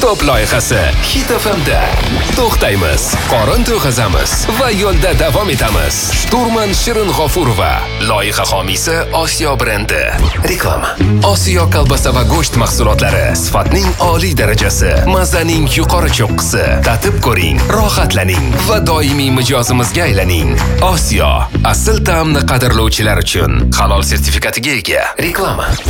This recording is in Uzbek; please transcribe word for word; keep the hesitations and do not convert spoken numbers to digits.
Top loyihasi Hit F M'da. To'xtaymiz, qorin to'g'azamiz va yo'lda davom etamiz. Shturman Shirin G'ofurova, loyiha homiysi Osiyo brendi. Reklama. Osiyo kolbasa va go'sht mahsulotlari, sifatning oliy darajasi, mazaning yuqori cho'qqisi. Tatib ko'ring, rohatlaning va doimiy mijozimizga aylaning. Osiyo, asl ta'mni qadrlovchilar uchun halol sertifikatiga ega. Reklama.